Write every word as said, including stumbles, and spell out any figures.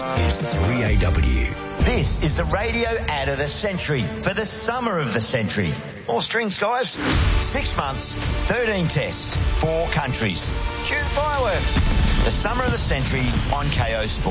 is three A W. This is the radio ad of the century for the summer of the century. More strings, guys. Six months, thirteen tests, four countries. Cue the fireworks. The summer of the century on K O Sport.